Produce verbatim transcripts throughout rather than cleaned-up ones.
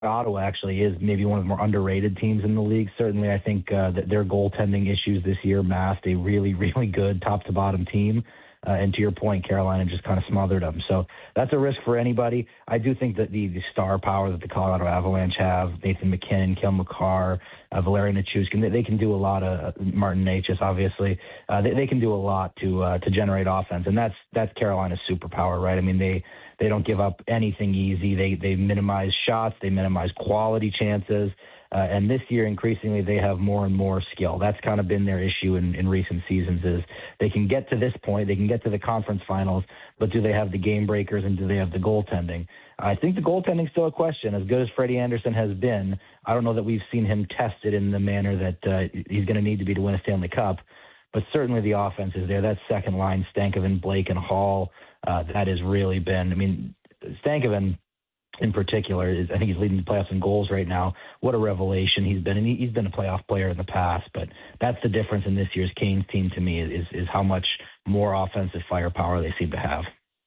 Ottawa actually is maybe one of the more underrated teams in the league. Certainly, I think uh, that their goaltending issues this year masked a really, really good top-to-bottom team. Uh, and to your point, Carolina just kind of smothered them. So that's a risk for anybody. I do think that the, the star power that the Colorado Avalanche have, Nathan MacKinnon, Cale Makar, uh, Valeri Nichushkin, they, they can do a lot. Of uh, Martin Necas, obviously, uh, they, they can do a lot to uh, to generate offense, and that's that's Carolina's superpower, right? I mean, they they don't give up anything easy. They they minimize shots, they minimize quality chances. Uh, and this year, increasingly, they have more and more skill. That's kind of been their issue in, in recent seasons is they can get to this point, they can get to the conference finals, but do they have the game breakers and do they have the goaltending? I think the goaltending's still a question. As good as Freddie Anderson has been, I don't know that we've seen him tested in the manner that uh, he's going to need to be to win a Stanley Cup. But certainly the offense is there. That second line, Stankoven, Blake, and Hall, uh, that has really been, I mean, Stankoven in particular, is I think he's leading the playoffs in goals right now. What a revelation he's been. And he, he's been a playoff player in the past, but that's the difference in this year's Canes team to me is, is how much more offensive firepower they seem to have.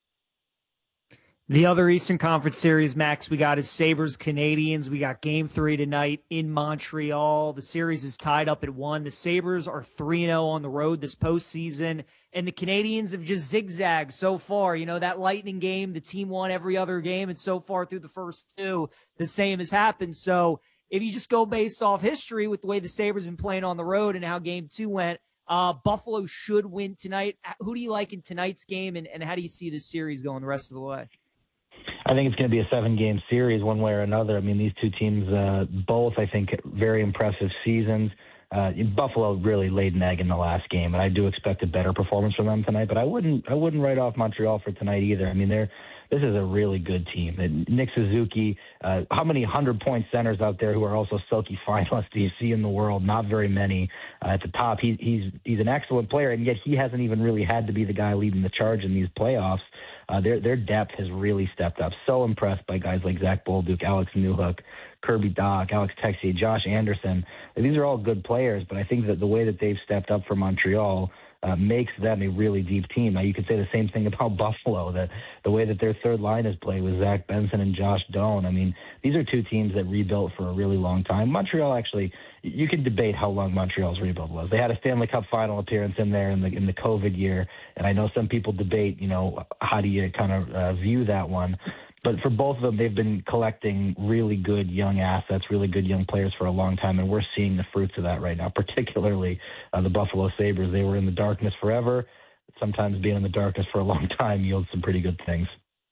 The other Eastern Conference series, Max, we got is Sabres-Canadiens. We got game three tonight in Montreal. The series is tied up at one. The Sabres are three and oh on the road this postseason, and the Canadiens have just zigzagged so far. You know, that Lightning game, the team won every other game, and so far through the first two, the same has happened. So if you just go based off history with the way the Sabres have been playing on the road and how game two went, uh, Buffalo should win tonight. Who do you like in tonight's game, and, and how do you see this series going the rest of the way? I think it's going to be a seven-game series one way or another. I mean, these two teams, uh, both, I think, very impressive seasons. Uh, Buffalo really laid an egg in the last game, and I do expect a better performance from them tonight. But I wouldn't, I wouldn't write off Montreal for tonight either. I mean, they're this is a really good team. And Nick Suzuki, uh, how many hundred-point centers out there who are also Selke finalists do you see in the world? Not very many. Uh, at the top, he, he's he's an excellent player, and yet he hasn't even really had to be the guy leading the charge in these playoffs. Uh, their their depth has really stepped up. So impressed by guys like Zach Bolduc, Alex Newhook, Kirby Doc, Alex Texier, Josh Anderson. These are all good players, but I think that the way that they've stepped up for Montreal uh, makes them a really deep team. Now, you could say the same thing about Buffalo, that the way that their third line is played with Zach Benson and Josh Doan. I mean, these are two teams that rebuilt for a really long time. Montreal actually, you can debate how long Montreal's rebuild was. They had a Stanley Cup final appearance in there in the in the COVID year, and I know some people debate, you know, how do you kind of uh, view that one. But for both of them, they've been collecting really good young assets, really good young players for a long time, and we're seeing the fruits of that right now, particularly uh, the Buffalo Sabres. They were in the darkness forever. Sometimes being in the darkness for a long time yields some pretty good things.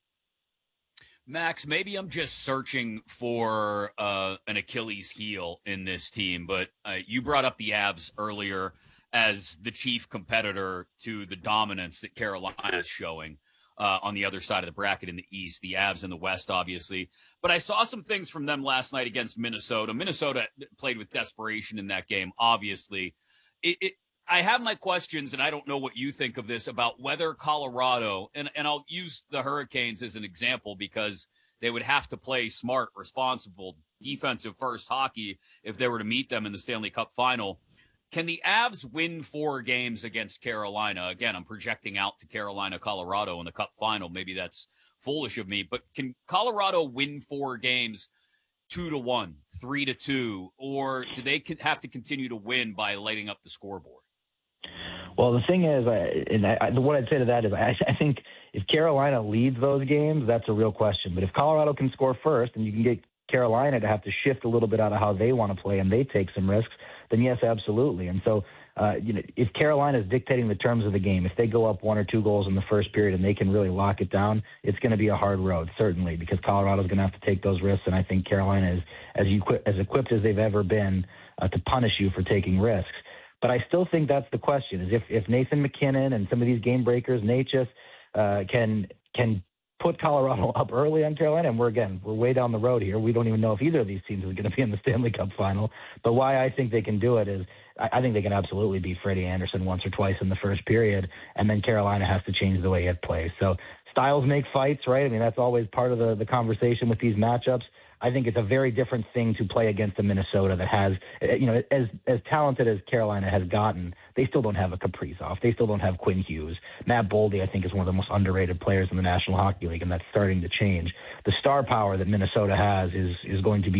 Max, maybe I'm just searching for uh, an Achilles heel in this team, but uh, you brought up the Avs earlier as the chief competitor to the dominance that Carolina is showing. Uh, on the other side of the bracket in the East, the Avs in the West, obviously. But I saw some things from them last night against Minnesota. Minnesota played with desperation in that game, obviously. It, it, I have my questions, and I don't know what you think of this, about whether Colorado, and, and I'll use the Hurricanes as an example because they would have to play smart, responsible, defensive-first hockey if they were to meet them in the Stanley Cup final. Can the Avs win four games against Carolina? Again, I'm projecting out to Carolina, Colorado in the Cup final. Maybe that's foolish of me, but can Colorado win four games two to one, three to two, or do they have to continue to win by lighting up the scoreboard? Well, the thing is, I, and I, what I'd say to that is I, I think if Carolina leads those games, that's a real question. But if Colorado can score first and you can get Carolina to have to shift a little bit out of how they want to play and they take some risks, then yes, absolutely. And so, uh, you know, if Carolina is dictating the terms of the game, if they go up one or two goals in the first period and they can really lock it down, it's going to be a hard road, certainly, because Colorado's going to have to take those risks. And I think Carolina is as you as equipped as they've ever been uh, to punish you for taking risks. But I still think that's the question: is if if Nathan MacKinnon and some of these game breakers, Necas, uh, can can. put Colorado up early on Carolina, and we're, again, we're way down the road here. We don't even know if either of these teams is going to be in the Stanley Cup final. But why I think they can do it is I, I think they can absolutely beat Freddie Anderson once or twice in the first period, and then Carolina has to change the way it plays. So styles make fights, right? I mean, that's always part of the, the conversation with these matchups. I think it's a very different thing to play against a Minnesota that has, you know, as as talented as Carolina has gotten, they still don't have a Kaprizov. They still don't have Quinn Hughes. Matt Boldy, I think, is one of the most underrated players in the National Hockey League, and that's starting to change. The star power that Minnesota has is is going to be